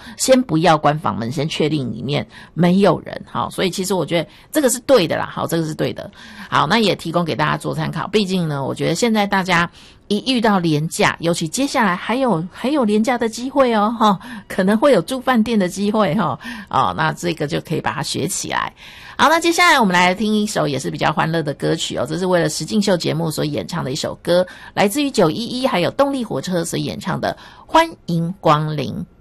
先不要关房门，先确定里面没有人。好，所以其实我觉得这个是对的啦。好，这个是对的。好，那也提供给大家做参考。毕竟呢，我觉得现在大家一遇到连假，尤其接下来还有连假的机会哦，可能会有住饭店的机会那这个就可以把它学起来。好，那接下来我们来听一首也是比较欢乐的歌曲这是为了实境秀节目所演唱的一首歌，来自于911还有动力火车所演唱的《欢迎光临》。